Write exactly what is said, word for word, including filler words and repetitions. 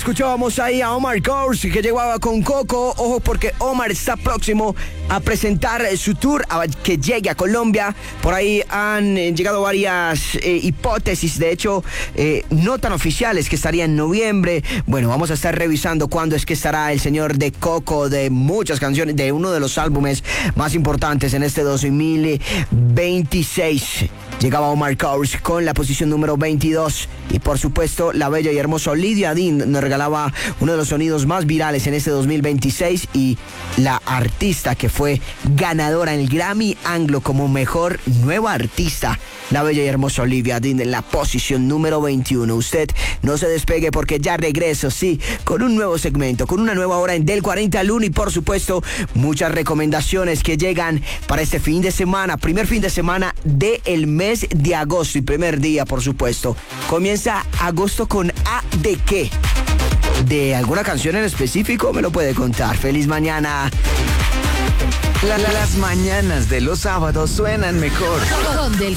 escuchábamos ahí a Omar Courtz, que llegaba con Coco. Ojo, porque Omar está próximo a presentar su tour, a que llegue a Colombia. Por ahí han eh, llegado varias eh, hipótesis, de hecho, eh, no tan oficiales, que estaría en noviembre. Bueno, vamos a estar revisando cuándo es que estará el señor de Coco, de muchas canciones, de uno de los álbumes más importantes en este dos mil veintiséis. Llegaba Omar Courtz con la posición número veintidós. Y por supuesto, la bella y hermosa Olivia Dean nos regalaba uno de los sonidos más virales en este dos mil veintiséis, y la artista que fue ganadora en el Grammy Anglo como mejor nueva artista, la bella y hermosa Olivia Dean, en la posición número veintiuno. Usted no se despegue, porque ya regreso, sí, con un nuevo segmento, con una nueva hora en Del cuarenta al uno, y por supuesto, muchas recomendaciones que llegan para este fin de semana, primer fin de semana del mes de agosto y primer día, por supuesto. Comienza agosto con A de qué. ¿De alguna canción en específico? Me lo puede contar. Feliz mañana. La- las mañanas de los sábados suenan mejor. Con Del